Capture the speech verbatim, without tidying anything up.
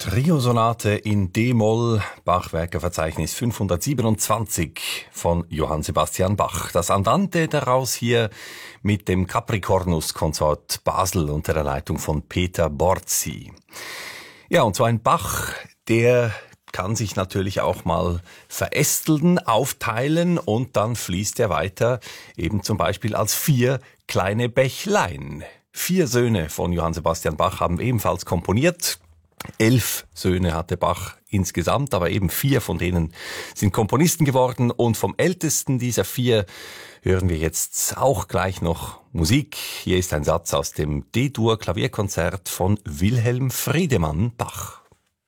Trio-Sonate in D-Moll, Bachwerkeverzeichnis fünfhundertsiebenundzwanzig von Johann Sebastian Bach. Das Andante daraus hier mit dem Capricornus-Konsort Basel unter der Leitung von Peter Borzi. Ja, und so ein Bach, der kann sich natürlich auch mal verästeln, aufteilen und dann fließt er weiter, eben zum Beispiel als vier kleine Bächlein. Vier Söhne von Johann Sebastian Bach haben ebenfalls komponiert. Elf Söhne hatte Bach insgesamt, aber eben vier von denen sind Komponisten geworden. Und vom ältesten dieser vier hören wir jetzt auch gleich noch Musik. Hier ist ein Satz aus dem D-Dur-Klavierkonzert von Wilhelm Friedemann Bach.